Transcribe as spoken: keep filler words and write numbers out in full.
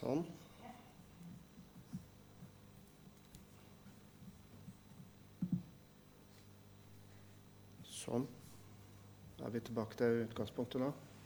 Sånn. Sånn. Da er vi tilbake til utgangspunktet nå.